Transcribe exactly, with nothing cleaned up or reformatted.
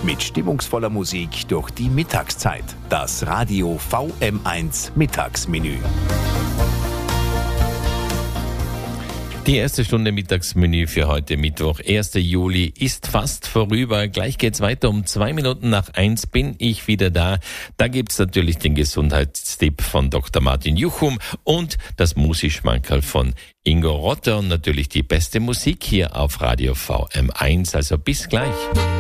Mit stimmungsvoller Musik durch die Mittagszeit. Das Radio V M eins Mittagsmenü. Die erste Stunde Mittagsmenü für heute Mittwoch, erster Juli, ist fast vorüber. Gleich geht's weiter. Um zwei Minuten nach eins bin ich wieder da. Da gibt's natürlich den Gesundheitstipp von Doktor Martin Juchum und das Musikschmankerl von Ingo Rotter und natürlich die beste Musik hier auf Radio V M eins. Also bis gleich.